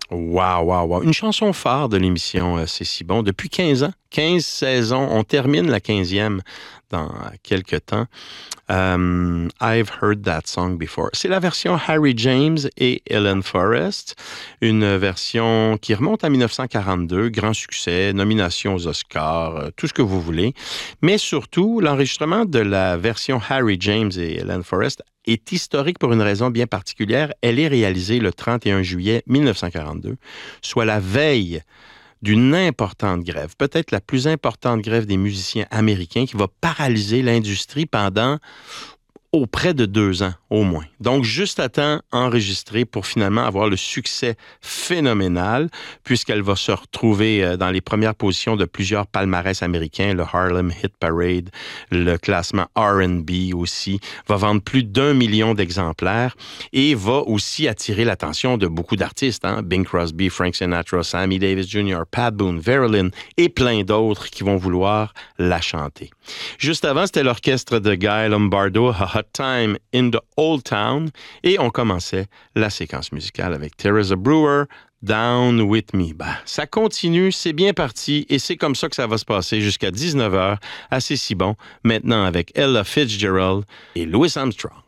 Wow, wow, wow. Une chanson phare de l'émission C'est si bon. Depuis 15 ans, 15 saisons. On termine la 15e dans quelques temps. I've heard that song before. C'est la version Harry James et Ellen Forrest, une version qui remonte à 1942, grand succès, nomination aux Oscars, tout ce que vous voulez. Mais surtout, l'enregistrement de la version Harry James et Ellen Forrest est historique pour une raison bien particulière. Elle est réalisée le 31 juillet 1942, soit la veille d'une importante grève, peut-être la plus importante grève des musiciens américains qui va paralyser l'industrie pendant près de 2 ans au moins. Donc, juste à temps enregistré pour finalement avoir le succès phénoménal, puisqu'elle va se retrouver dans les premières positions de plusieurs palmarès américains, le Harlem Hit Parade, le classement R&B aussi, va vendre plus d'1 million d'exemplaires et va aussi attirer l'attention de beaucoup d'artistes, Bing Crosby, Frank Sinatra, Sammy Davis Jr., Pat Boone, Vera Lynn et plein d'autres qui vont vouloir la chanter. Juste avant, c'était l'orchestre de Guy Lombardo, A Hot Time in the Old Town, et on commençait la séquence musicale avec Teresa Brewer, Down With Me. Ça continue, c'est bien parti, et c'est comme ça que ça va se passer jusqu'à 19h, assez si bon, maintenant avec Ella Fitzgerald et Louis Armstrong.